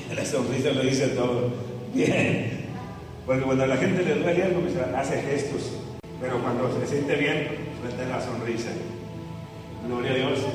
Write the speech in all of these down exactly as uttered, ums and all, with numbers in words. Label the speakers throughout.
Speaker 1: La sonrisa lo dice todo. Bien. Porque cuando a la gente le duele algo, pues hace gestos. Pero cuando se siente bien, suelta la sonrisa. Gloria a Dios.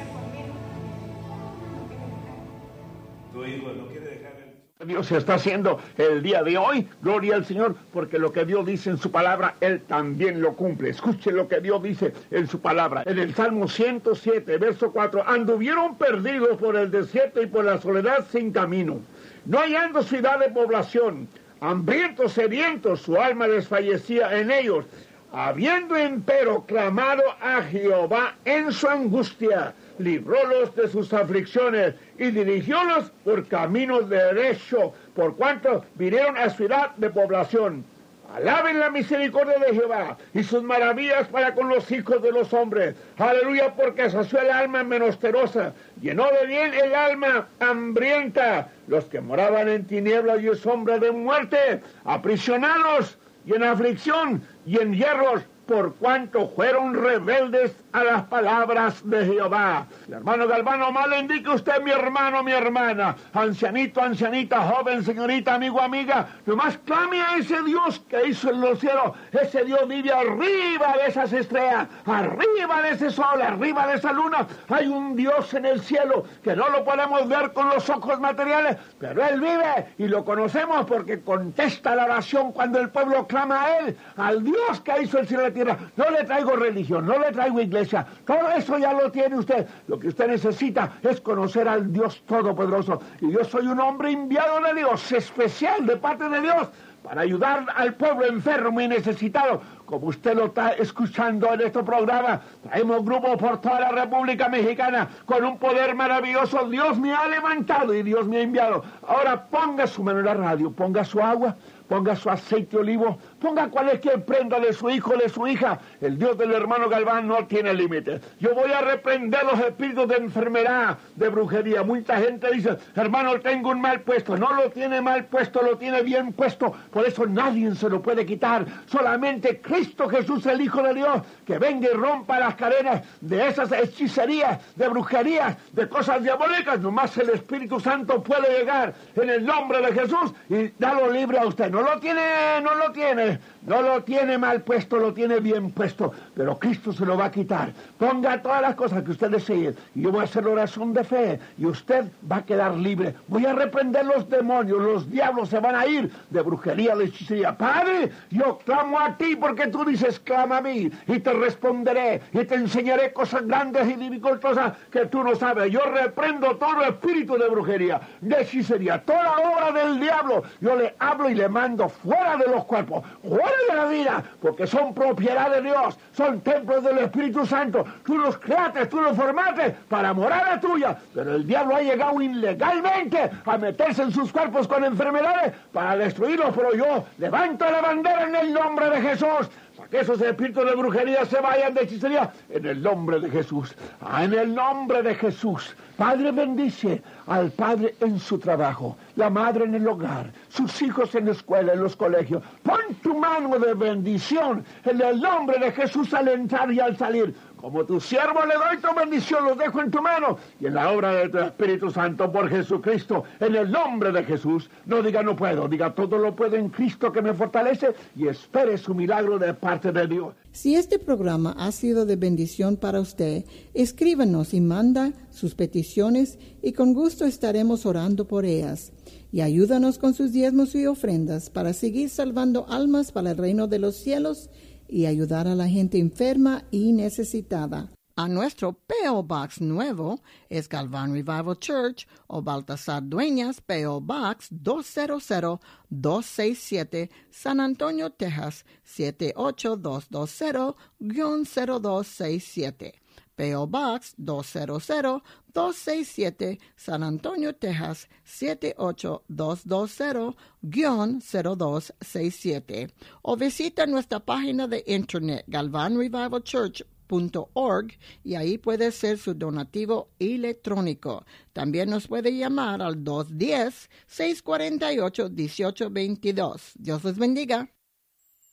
Speaker 1: Tu hijo no quiere dejar el...
Speaker 2: Dios está haciendo el día de hoy, gloria al Señor, porque lo que Dios dice en su palabra, Él también lo cumple. Escuche lo que Dios dice en su palabra. En el Salmo ciento siete, verso cuatro, anduvieron perdidos por el desierto y por la soledad sin camino, no hallando ciudad de población, hambrientos, sedientos, su alma desfallecía en ellos, habiendo empero clamado a Jehová en su angustia, librólos de sus aflicciones y dirigiólos por caminos derechos, por cuanto vinieron a ciudad de población. Alaben la misericordia de Jehová y sus maravillas para con los hijos de los hombres. Aleluya, porque sació el alma menesterosa, llenó de bien el alma hambrienta. Los que moraban en tinieblas y sombra de muerte, aprisionados y en aflicción y en hierros, por cuanto fueron rebeldes a las palabras de Jehová. El hermano Galvano, mal le indique usted, mi hermano, mi hermana, ancianito, ancianita, joven, señorita, amigo, amiga, nomás clame a ese Dios que hizo en los cielos. Ese Dios vive arriba de esas estrellas, arriba de ese sol, arriba de esa luna. Hay un Dios en el cielo que no lo podemos ver con los ojos materiales, pero Él vive y lo conocemos porque contesta la oración cuando el pueblo clama a Él, al Dios que hizo el cielo y la tierra. No le traigo religión, no le traigo iglesia, todo eso ya lo tiene usted. Lo que usted necesita es conocer al Dios Todopoderoso. Y yo soy un hombre enviado de Dios, especial de parte de Dios, para ayudar al pueblo enfermo y necesitado. Como usted lo está escuchando en este programa, traemos grupos por toda la República Mexicana con un poder maravilloso. Dios me ha levantado y Dios me ha enviado. Ahora ponga su mano en la radio, ponga su agua, ponga su aceite olivo, ponga cualquier prenda de su hijo o de su hija. El Dios del hermano Galván no tiene límites. Yo voy a reprender los espíritus de enfermedad, de brujería. Mucha gente dice, hermano, tengo un mal puesto. No lo tiene mal puesto, lo tiene bien puesto. Por eso nadie se lo puede quitar. Solamente Cristo Jesús, el Hijo de Dios, que venga y rompa las cadenas de esas hechicerías, de brujerías, de cosas diabólicas. Nomás el Espíritu Santo puede llegar en el nombre de Jesús y darlo libre a usted. No lo tiene, no lo tiene, no lo tiene mal puesto, lo tiene bien puesto, pero Cristo se lo va a quitar. Ponga todas las cosas que usted desee y yo voy a hacer la oración de fe y usted va a quedar libre. Voy a reprender los demonios, los diablos se van a ir de brujería, de hechicería. Padre, yo clamo a ti porque tú dices, clama a mí y te responderé y te enseñaré cosas grandes y dificultosas que tú no sabes. Yo reprendo todo espíritu de brujería, de hechicería, toda obra del diablo. Yo le hablo y le mando fuera de los cuerpos, fuera de la vida, porque son propiedad de Dios, son templos del Espíritu Santo. Tú los creaste, tú los formaste para morada tuya, pero el diablo ha llegado ilegalmente a meterse en sus cuerpos con enfermedades para destruirlos. Pero yo levanto la bandera en el nombre de Jesús, para que esos espíritus de brujería se vayan, de hechicería, en el nombre de Jesús. Ah, en el nombre de Jesús. Padre, bendice al padre en su trabajo, la madre en el hogar, sus hijos en la escuela, en los colegios. Pon tu mano de bendición en el nombre de Jesús al entrar y al salir. Como tu siervo le doy tu bendición, los dejo en tu mano y en la obra de tu Espíritu Santo por Jesucristo, en el nombre de Jesús. No diga no puedo, diga todo lo puedo en Cristo que me fortalece y espere su milagro de parte de Dios.
Speaker 3: Si este programa ha sido de bendición para usted, escríbanos y manda sus peticiones y con gusto estaremos orando por ellas. Y ayúdanos con sus diezmos y ofrendas para seguir salvando almas para el reino de los cielos y ayudar a la gente enferma y necesitada. A nuestro P O Box nuevo es Galván Revival Church o Baltasar Dueñas, P O Box dos cero cero dos seis siete, San Antonio, Texas siete ocho dos dos cero cero dos seis siete. P O Box dos cero cero dos seis siete, San Antonio, Texas siete ocho dos dos cero cero dos seis siete. O visita nuestra página de internet galvan revival church punto org y ahí puede hacer su donativo electrónico. También nos puede llamar al dos uno cero, seis cuatro ocho, uno ocho dos dos. Dios les bendiga.